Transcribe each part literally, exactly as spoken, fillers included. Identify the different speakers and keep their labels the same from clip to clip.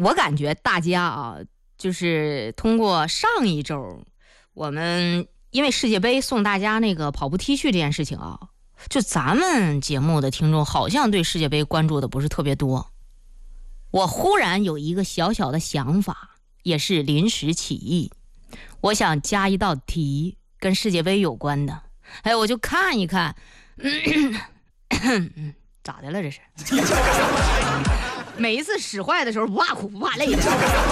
Speaker 1: 我感觉大家啊，就是通过上一周我们因为世界杯送大家那个跑步 T 恤这件事情啊，就咱们节目的听众好像对世界杯关注的不是特别多。我忽然有一个小小的想法，也是临时起意，我想加一道题跟世界杯有关的。哎，我就看一看，嗯嗯、咋的了这是？每一次使坏的时候不怕苦不怕累的。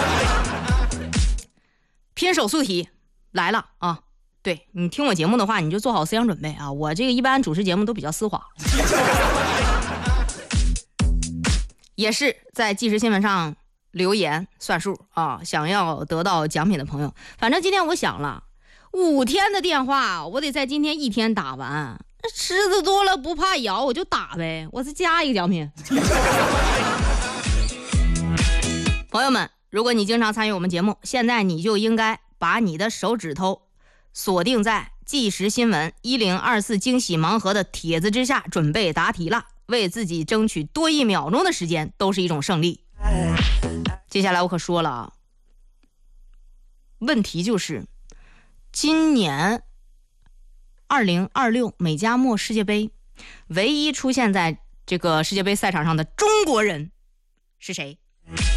Speaker 1: 拼手速题来了啊！对，你听我节目的话，你就做好思想准备啊！我这个一般主持节目都比较丝滑，也是在即时新闻上留言算数啊！想要得到奖品的朋友，反正今天我想了，五天的电话我得在今天一天打完，狮子多了不怕咬，我就打呗，我是加一个奖品。朋友们，如果你经常参与我们节目，现在你就应该把你的手指头锁定在即时新闻一零二四惊喜盲盒的帖子之下，准备答题了，为自己争取多一秒钟的时间都是一种胜利。接下来我可说了啊，问题就是今年二零二六美加墨世界杯唯一出现在这个世界杯赛场上的中国人是谁？